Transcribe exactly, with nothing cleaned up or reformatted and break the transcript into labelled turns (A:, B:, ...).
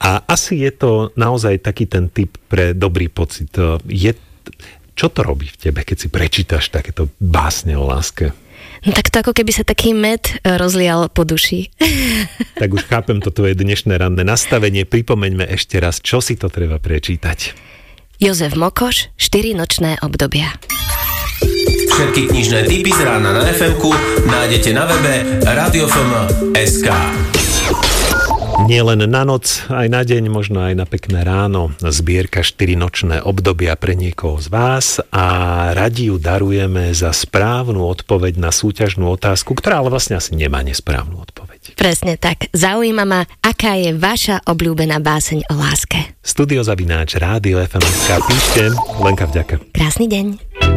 A: A asi je to naozaj taký ten typ pre dobrý pocit. Je, čo to robí v tebe, keď si prečítaš takéto básne o láske?
B: No tak to ako keby sa taký med rozlial po duši.
A: Tak už chápem to tvoje dnešné ranné nastavenie. Pripomeňme ešte raz, čo si to treba prečítať.
B: Jozef Mokoš, štyri nočné obdobia.
C: Všetky knižné tipy z rána na ef emku nájdete na webe radio ef em bodka es ká.
A: Nie len na noc, aj na deň, možno aj na pekné ráno. Zbierka štyri nočné obdobia pre niekoho z vás a radi ju darujeme za správnu odpoveď na súťažnú otázku, ktorá ale vlastne asi nemá nesprávnu odpoveď.
B: Presne tak. Zaujíma ma, aká je vaša obľúbená báseň o láske.
A: Studiozavináč rádio ef em bodka es ká. Píšte, Lenka, vďaka.
B: Krásny deň.